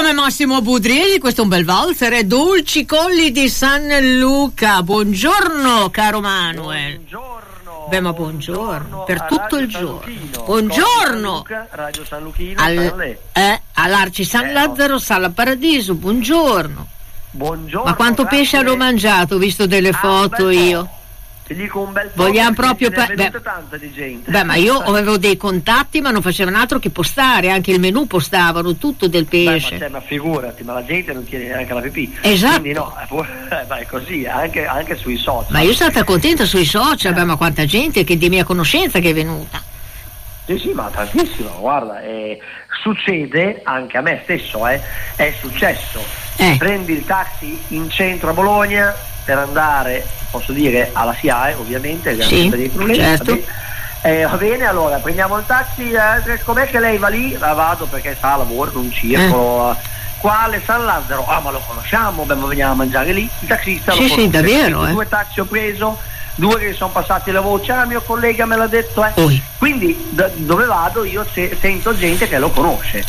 nome è Massimo Budrieri, questo è un bel valzer, Dolci Colli di San Luca. Buongiorno caro Manuel. Buongiorno. Beh, ma buongiorno per tutto il giorno. Luchino, Buongiorno. Radio San Luchino. All'Arci San Lazzaro, Sala Paradiso, buongiorno. Buongiorno. Ma quanto pesce hanno mangiato? Ho visto delle foto io. Ti dico un bel po'. Vogliamo proprio tanta di gente. Beh, ma io avevo dei contatti, ma non facevano altro che postare, anche il menù postavano tutto del pesce. Ma figurati, ma la gente non tiene neanche la pipì. Esatto. Quindi no, è così, anche sui social. Ma io sono stata contenta sui social, beh, ma quanta gente che di mia conoscenza che è venuta. Sì, ma tantissimo, guarda, succede anche a me stesso, è successo. Prendi il taxi in centro a Bologna per andare, posso dire, alla SIAE, ovviamente, sì, dei problemi. Certo. Va bene, allora prendiamo il taxi, com'è che lei va lì? Vado perché sta a lavoro in un circolo. Quale? San Lazzaro? Ma lo conosciamo, ma veniamo a mangiare lì. Il taxista lo conosce. Sì, davvero. 2 taxi ho preso, 2 che sono passati la voce, mio collega me l'ha detto. Quindi dove vado io sento gente che lo conosce,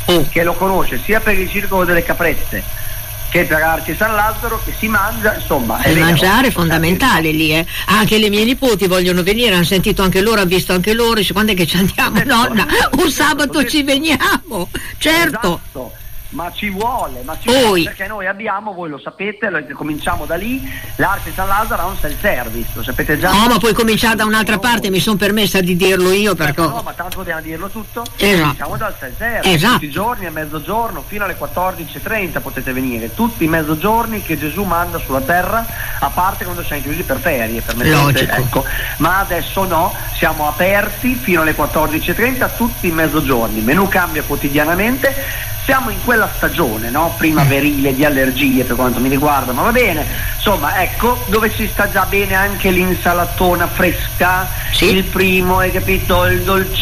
sia per il circolo delle caprette che per Arci San Lazzaro, che si mangia, insomma. Il mangiare è fondamentale lì, Anche le mie nipoti vogliono venire, hanno sentito anche loro, hanno visto anche loro, dice quando è che ci andiamo, nonna? Un sabato ci veniamo, certo. Esatto. Ma ci vuole, perché noi abbiamo, voi lo sapete, cominciamo da lì, l'Arci San Lazzaro ha un self-service, lo sapete già. No, ma puoi cominciare da un'altra parte, mi sono permessa di dirlo io perché. No, ma tanto dobbiamo dirlo tutto. Esatto. Cominciamo dal self-service, tutti i giorni a mezzogiorno fino alle 14:30 potete venire, tutti i mezzogiorni che Gesù manda sulla terra, a parte quando siamo chiusi per ferie, logico. Ecco. Ma adesso no, siamo aperti fino alle 14:30 tutti i mezzogiorni, menù cambia quotidianamente. Siamo in quella stagione, no? Primaverile di allergie per quanto mi riguarda, ma va bene. Insomma, ecco, dove ci sta già bene anche l'insalatona fresca, il primo, hai capito? Il dolce.